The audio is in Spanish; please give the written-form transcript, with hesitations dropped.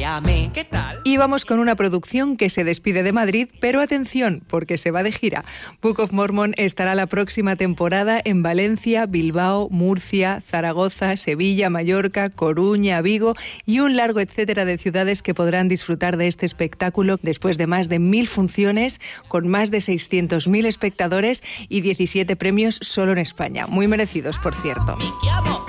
Véame. ¿Qué tal? Y vamos con una producción que se despide de Madrid, pero atención, porque se va de gira. Book of Mormon estará la próxima temporada en Valencia, Bilbao, Murcia, Zaragoza, Sevilla, Mallorca, Coruña, Vigo y un largo etcétera de ciudades que podrán disfrutar de este espectáculo después de más de 1000 funciones, con más de 600.000 espectadores y 17 premios solo en España. Muy merecidos, por cierto.